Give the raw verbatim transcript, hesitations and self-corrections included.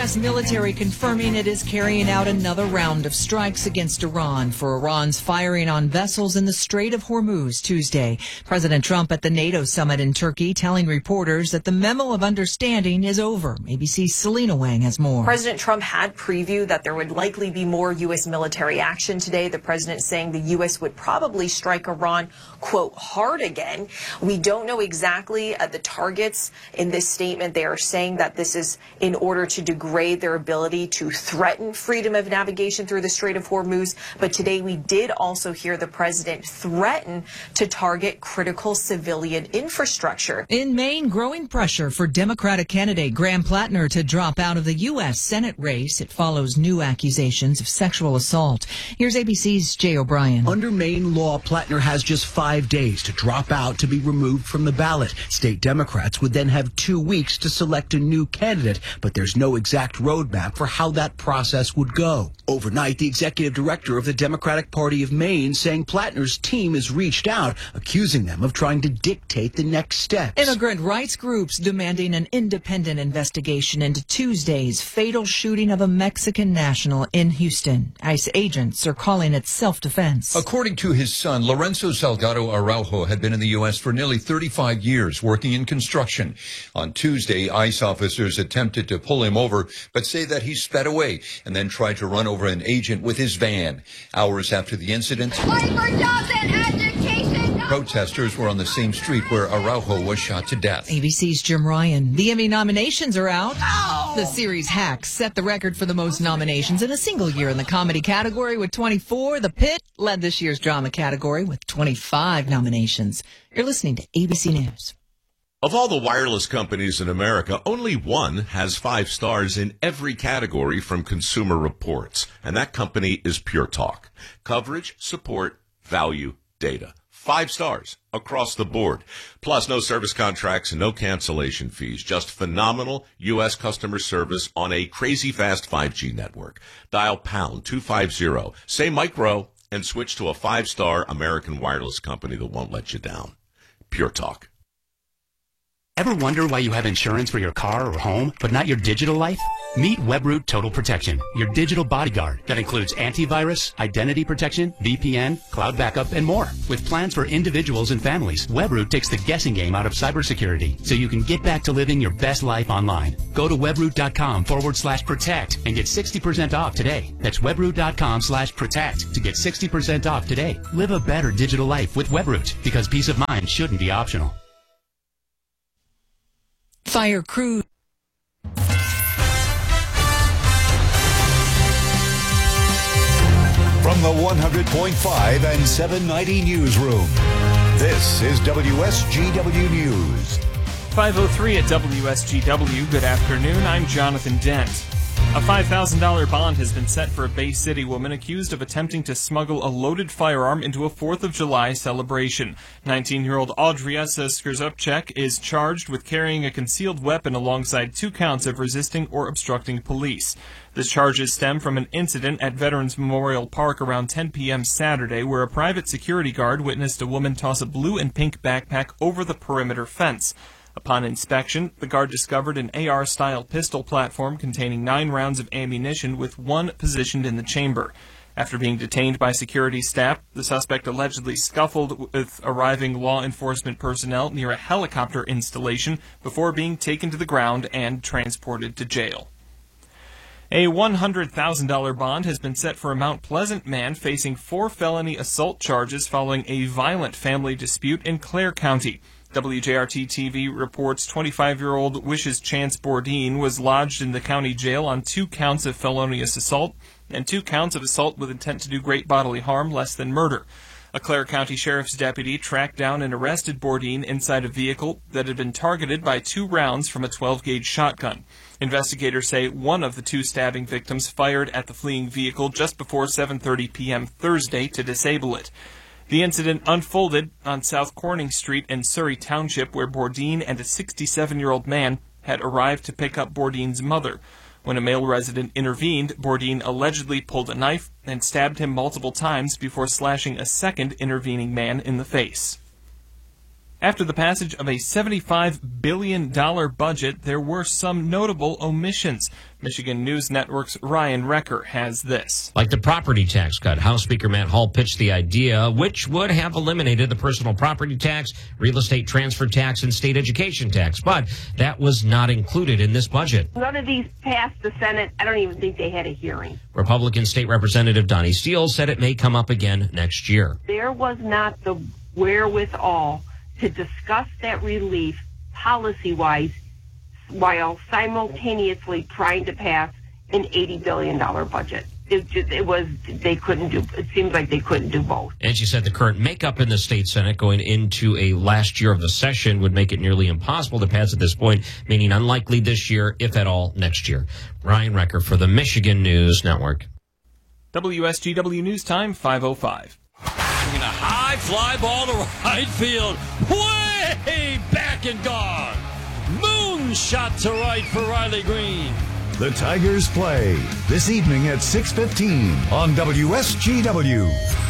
S military confirming it is carrying out another round of strikes against Iran for Iran's firing on vessels in the Strait of Hormuz Tuesday. President Trump at the NATO summit in Turkey telling reporters that the memo of understanding is over. A B C's Selena Wang has more. President Trump had previewed that there would likely be more U S military action today. The president saying the U S would probably strike Iran, quote, hard again. We don't know exactly uh, the targets in this statement. They are saying that this is in order to degrade their ability to threaten freedom of navigation through the Strait of Hormuz. But today we did also hear the president threaten to target critical civilian infrastructure. In Maine, growing pressure for Democratic candidate Graham Plattner to drop out of the U S Senate race. It follows new accusations of sexual assault. Here's A B C's Jay O'Brien. Under Maine law, Plattner has just five days to drop out to be removed from the ballot. State Democrats would then have two weeks to select a new candidate, but there's no exact roadmap for how that process would go. Overnight, the executive director of the Democratic Party of Maine saying Plattner's team has reached out, accusing them of trying to dictate the next steps. Immigrant rights groups demanding an independent investigation into Tuesday's fatal shooting of a Mexican national in Houston. ICE agents are calling it self-defense. According to his son, Lorenzo Salgado Araujo had been in the U S for nearly thirty-five years working in construction. On Tuesday, ICE officers attempted to pull him over, but say that he sped away and then tried to run over an agent with his van. Hours after the incident, protesters were on the same street where Araujo was shot to death. A B C's Jim Ryan. The Emmy nominations are out. Ow! The series Hacks set the record for the most nominations in a single year in the comedy category with twenty-four. The Pit led this year's drama category with twenty-five nominations. You're listening to A B C News. Of all the wireless companies in America, only one has five stars in every category from Consumer Reports, and that company is Pure Talk. Coverage, support, value, data. Five stars across the board. Plus, no service contracts and no cancellation fees. Just phenomenal U S customer service on a crazy fast five G network. Dial pound two fifty, say micro, and switch to a five-star American wireless company that won't let you down. Pure Talk. Ever wonder why you have insurance for your car or home, but not your digital life? Meet Webroot Total Protection, your digital bodyguard that includes antivirus, identity protection, V P N, cloud backup, and more. With plans for individuals and families, Webroot takes the guessing game out of cybersecurity so you can get back to living your best life online. Go to webroot.com forward slash protect and get sixty percent off today. That's webroot.com slash protect to get sixty percent off today. Live a better digital life with Webroot, because peace of mind shouldn't be optional. Fire crew. From the one hundred point five and seven ninety newsroom, this is W S G W News. five oh three at W S G W. Good afternoon. I'm Jonathan Dent. A five thousand dollars bond has been set for a Bay City woman accused of attempting to smuggle a loaded firearm into a fourth of July celebration. nineteen-year-old Audriasa Skrzupczak is charged with carrying a concealed weapon alongside two counts of resisting or obstructing police. The charges stem from an incident at Veterans Memorial Park around ten p.m. Saturday, where a private security guard witnessed a woman toss a blue and pink backpack over the perimeter fence. Upon inspection, the guard discovered an A R-style pistol platform containing nine rounds of ammunition with one positioned in the chamber. After being detained by security staff, the suspect allegedly scuffled with arriving law enforcement personnel near a helicopter installation before being taken to the ground and transported to jail. A one hundred thousand dollars bond has been set for a Mount Pleasant man facing four felony assault charges following a violent family dispute in Clare County. W J R T T V reports twenty-five-year-old Wishes Chance Bourdin was lodged in the county jail on two counts of felonious assault and two counts of assault with intent to do great bodily harm less than murder. A Clare County Sheriff's deputy tracked down and arrested Bourdin inside a vehicle that had been targeted by two rounds from a twelve-gauge shotgun. Investigators say one of the two stabbing victims fired at the fleeing vehicle just before seven thirty p.m. Thursday to disable it. The incident unfolded on South Corning Street in Surrey Township, where Bourdin and a sixty-seven-year-old man had arrived to pick up Bourdin's mother. When a male resident intervened, Bourdin allegedly pulled a knife and stabbed him multiple times before slashing a second intervening man in the face. After the passage of a seventy-five billion dollars budget, there were some notable omissions. Michigan News Network's Ryan Recker has this. Like the property tax cut, House Speaker Matt Hall pitched the idea, which would have eliminated the personal property tax, real estate transfer tax, and state education tax. But that was not included in this budget. None of these passed the Senate. I don't even think they had a hearing. Republican State Representative Donnie Steele said it may come up again next year. There was not the wherewithal to discuss that relief policy-wise while simultaneously trying to pass an eighty billion dollars budget. It just, it was, they couldn't do, it seems like they couldn't do both. And she said the current makeup in the state Senate going into a last year of the session would make it nearly impossible to pass at this point, meaning unlikely this year, if at all, next year. Ryan Recker for the Michigan News Network. W S G W News Time, five oh five. A high fly ball to right field, way back and gone. Moon shot to right for Riley Green. The Tigers play this evening at six fifteen on W S G W.